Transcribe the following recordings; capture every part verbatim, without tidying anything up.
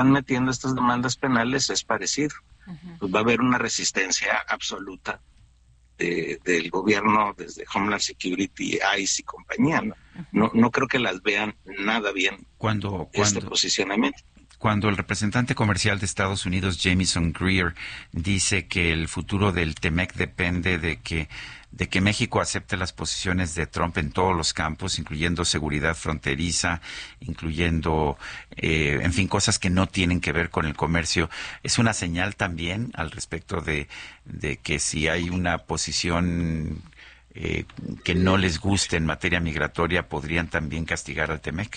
metiendo estas demandas penales es parecido. Uh-huh. Pues va a haber una resistencia absoluta de, del gobierno, desde Homeland Security, ICE y compañía. No, uh-huh. no, no creo que las vean nada bien cuando, este cuando... posicionamiento. Cuando el representante comercial de Estados Unidos, Jamieson Greer, dice que el futuro del TEMEC depende de que de que México acepte las posiciones de Trump en todos los campos, incluyendo seguridad fronteriza, incluyendo, eh, en fin, cosas que no tienen que ver con el comercio, ¿es una señal también al respecto de, de que si hay una posición eh, que no les guste en materia migratoria, podrían también castigar al TEMEC?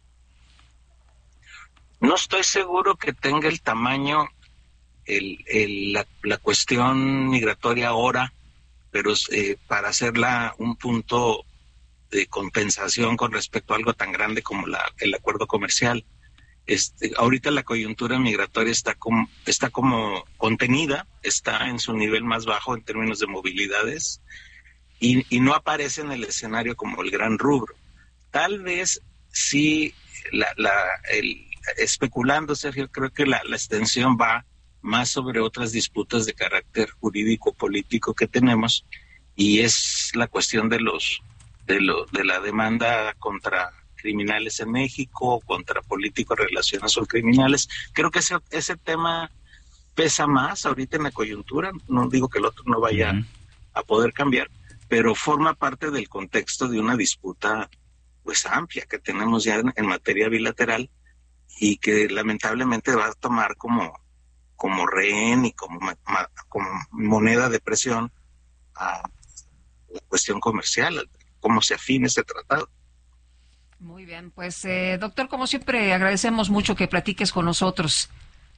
No estoy seguro que tenga el tamaño, el, el, la, la cuestión migratoria ahora, pero eh, para hacerla un punto de compensación con respecto a algo tan grande como la, el acuerdo comercial. Este, ahorita la coyuntura migratoria está como, está como contenida, está en su nivel más bajo en términos de movilidades y, y no aparece en el escenario como el gran rubro. Tal vez sí, la, la, el, especulando, Sergio, creo que la, la extensión va más sobre otras disputas de carácter jurídico político que tenemos, y es la cuestión de los de lo, de la demanda contra criminales en México, contra políticos relacionados con criminales. Creo que ese ese tema pesa más ahorita en la coyuntura. No digo que el otro no vaya uh-huh. a poder cambiar, pero forma parte del contexto de una disputa pues amplia que tenemos ya en, en materia bilateral, y que lamentablemente va a tomar como como rehén y como, como moneda de presión a la cuestión comercial, cómo se afine este tratado. Muy bien, pues eh, doctor, como siempre, agradecemos mucho que platiques con nosotros.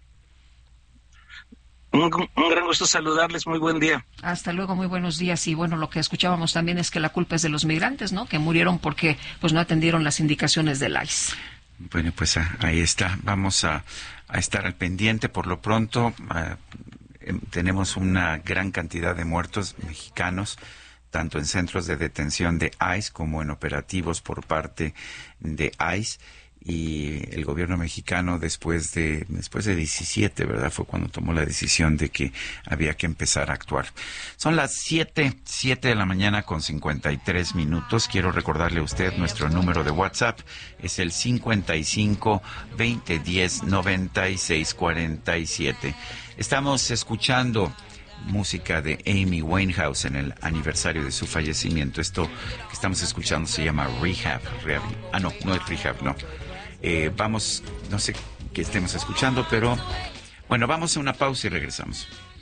Un, un gran gusto saludarles, muy buen día. Hasta luego, muy buenos días. Y bueno, lo que escuchábamos también es que la culpa es de los migrantes, ¿no? Que murieron porque pues no atendieron las indicaciones del ICE. Bueno, pues ah, ahí está. Vamos a, a estar al pendiente. Por lo pronto, ah, eh, tenemos una gran cantidad de muertos mexicanos, tanto en centros de detención de ICE como en operativos por parte de ICE. Y el gobierno mexicano, después de después de diecisiete, ¿verdad?, fue cuando tomó la decisión de que había que empezar a actuar. Son las siete, siete de la mañana con cincuenta y tres minutos. Quiero recordarle a usted nuestro número de WhatsApp. Es el cincuenta y cinco, veinte diez, noventa y seis cuarenta y siete. Estamos escuchando música de Amy Winehouse en el aniversario de su fallecimiento. Esto que estamos escuchando se llama Rehab. Rehab. Ah, no, no es Rehab, no. Eh, vamos, no sé qué estemos escuchando, pero bueno, vamos a una pausa y regresamos.